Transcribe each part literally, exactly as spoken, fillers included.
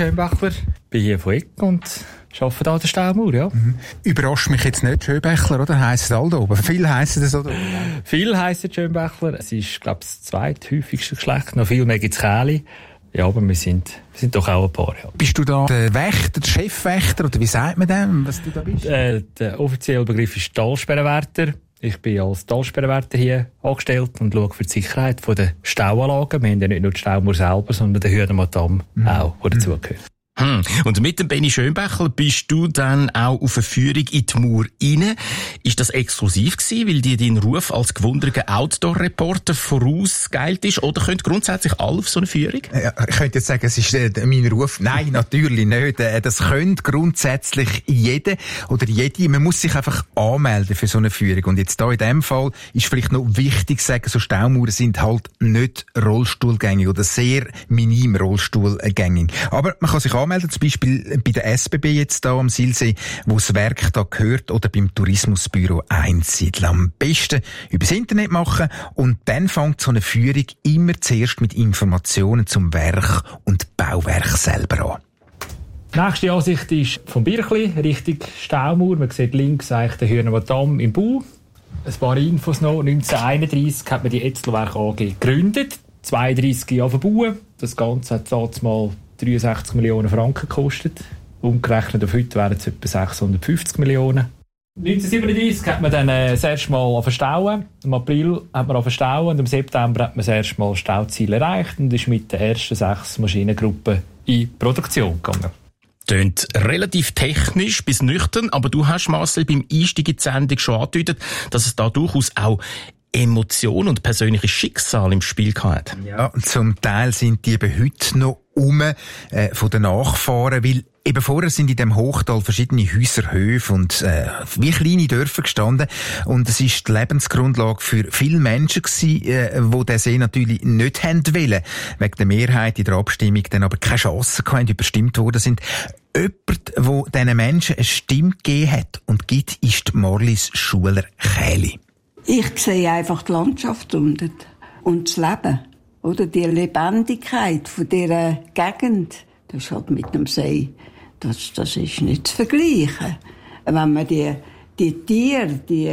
Schönbächler, bin hier von Eck und arbeite hier an der Staumauer, ja. Mhm. Überrascht mich jetzt nicht Schönbächler, oder? Heisst es all da oben? Viel heissen das, oder? Viel heissen Schönbächler. Es ist, glaube ich, das zweithäufigste Geschlecht. Noch viel mehr gibt's Käli. Ja, aber wir sind, wir sind doch auch ein paar, ja. Bist du da der Wächter, der Chefwächter, oder wie sagt man dem, was du da bist? Äh, der offizielle Begriff ist Talsperrenwärter. Ich bin als Talsperrenwärter hier angestellt und schaue für die Sicherheit der Stauanlagen. Wir haben ja nicht nur die Staumauer selber, sondern den Hürdenmatt-Damm mhm. auch, der dazugehört. Hm. Und mit dem Benni Schönbächler bist du dann auch auf eine Führung in die Mauer rein. Ist das exklusiv gewesen, weil dir dein Ruf als gewundener Outdoor-Reporter vorausgeeilt ist? Oder könnt grundsätzlich alle auf so eine Führung? Ja, ich könnte jetzt sagen, es ist äh, mein Ruf. Nein, natürlich nicht. Äh, das könnte grundsätzlich jeder oder jede. Man muss sich einfach anmelden für so eine Führung. Und jetzt da in dem Fall ist vielleicht noch wichtig zu sagen, so Staumauern sind halt nicht rollstuhlgängig oder sehr minim rollstuhlgängig. Aber man kann sich anmelden, zum Beispiel bei der S B B jetzt da am Silsee, wo das Werk da gehört, oder beim Tourismusbüro Einsiedeln. Am besten übers Internet machen und dann fängt so eine Führung immer zuerst mit Informationen zum Werk und Bauwerk selber an. Die nächste Ansicht ist vom Birchli Richtung Staumauer. Man sieht links eigentlich den Hürdenmatt-Damm im Bau. Ein paar Infos noch. neunzehnhunderteinunddreissig hat man die Etzelwerk A G gegründet. zweiunddreissig Jahre verbauen. Das Ganze hat damals mal dreiundsechzig Millionen Franken gekostet. Umgerechnet auf heute wären es etwa sechshundertfünfzig Millionen. neunzehnhundertsiebenunddreissig hat man dann äh, das erste Mal verstauen. Im April hat man verstauen und im September hat man das erste Mal Stauziel erreicht und ist mit der ersten sechs Maschinengruppen in Produktion gegangen. Tönt relativ technisch bis nüchtern, aber du hast, Marcel, beim Einstieg in die Sendung schon angedeutet, dass es da durchaus auch Emotionen und persönliche Schicksal im Spiel hat. Ja, zum Teil sind die eben heute noch um äh, von den Nachfahren, weil eben vorher sind in dem Hochtal verschiedene Häuser, Höfe und äh, wie kleine Dörfer gestanden und es ist die Lebensgrundlage für viele Menschen gewesen, äh, die den See natürlich nicht haben wollen, wegen der Mehrheit in der Abstimmung dann aber keine Chance hatten, überstimmt worden sind. Jemand, der diesen Menschen eine Stimme gegeben hat und gibt, ist Marlies Schuler-Käli. Ich sehe einfach die Landschaft unten und das Leben, oder die Lebendigkeit von dieser Gegend. Das ist halt mit dem See, das, das ist nicht zu vergleichen. Wenn man die, die Tiere, die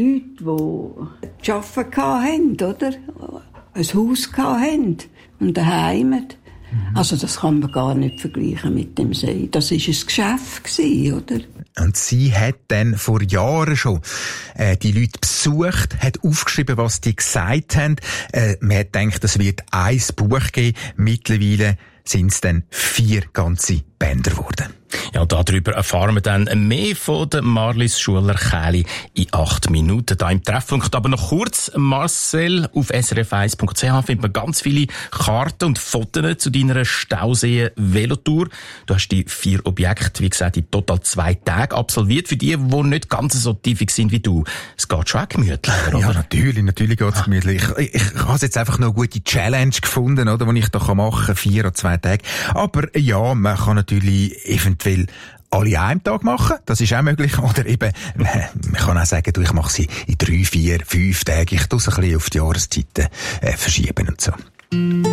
Leute, die zu arbeiten hatten, oder? Ein Haus hatten und eine Heimat. Also das kann man gar nicht vergleichen mit dem See. Das war ein Geschäft gewesen, oder? Und sie hat dann vor Jahren schon äh, die Leute besucht, hat aufgeschrieben, was die gesagt haben. Äh, man hat gedacht, es wird ein Buch geben. Mittlerweile sind es dann vier ganze Bänder geworden. Ja, darüber erfahren wir dann mehr von der Marlies Schuler-Käli in acht Minuten. Da im Treffpunkt aber noch kurz, Marcel, auf s r f eins punkt c h findet man ganz viele Karten und Fotos zu deiner Stausee-Velotour. Du hast die vier Objekte, wie gesagt, in total zwei Tagen absolviert. Für die, die nicht ganz so tiefig sind wie du, es geht schon auch gemütlich, oder? Ja, natürlich, natürlich geht es gemütlich. Ich, ich, ich habe jetzt einfach noch eine gute Challenge gefunden, oder, die ich da machen kann, vier oder zwei Tage. Aber ja, man kann natürlich eventuell alle an einem Tag machen, das ist auch möglich. Oder eben, man kann auch sagen, du, ich mache sie in drei, vier, fünf Tagen. Ich tue es ein bisschen auf die Jahreszeiten äh, verschieben und so.